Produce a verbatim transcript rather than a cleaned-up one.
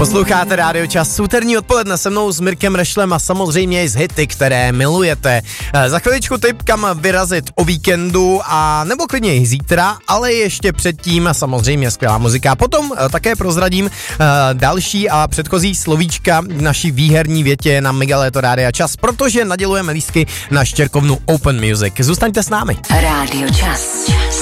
Posloucháte Rádio Čas, úterní odpoledne se mnou s Mirkem Rešlem a samozřejmě i z hity, které milujete. Za chviličku tip, kam vyrazit o víkendu a nebo klidně i zítra, ale ještě předtím samozřejmě skvělá muzika. Potom také prozradím další a předchozí slovíčka v naší výherní větě na Megaleto Rádia Čas, protože nadělujeme lístky na štěrkovnu Open Music. Zůstaňte s námi. Rádio Čas.